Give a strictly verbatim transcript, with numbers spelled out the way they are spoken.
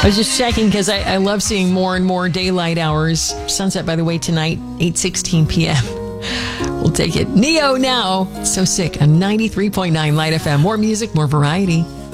I was just checking because I, I love seeing more and more daylight hours. Sunset, by the way, tonight, eight sixteen p.m. We'll take it. Neo now. So Sick on ninety-three point nine Light F M. More music, more variety.